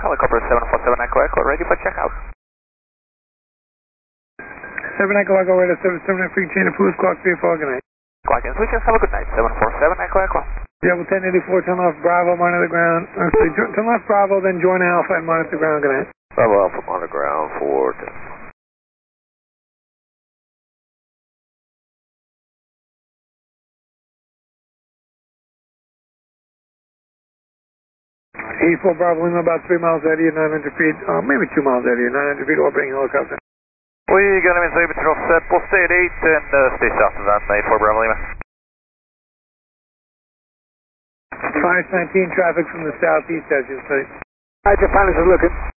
Helicopter 747 Echo Echo, ready for checkout. 7 Echo Echo, radar 77 free chain of Pooh, Squawk 34, good night. Squawk and switches, have a good night. 747 Echo Echo. Level 1084, turn left Bravo, monitor the ground. Actually, turn left Bravo, then join Alpha and monitor the ground, good night. Bravo Alpha, monitor ground for 10. 84 Bravo Lima, about 3 miles out of you, 900 feet, maybe 2 miles out of you, 900 feet orbiting helicopter. We got him in Zebra offset, post 88 and stay south of that, 84 Bravo Lima. 519 traffic from the southeast as you say. Hi, Japan is looking.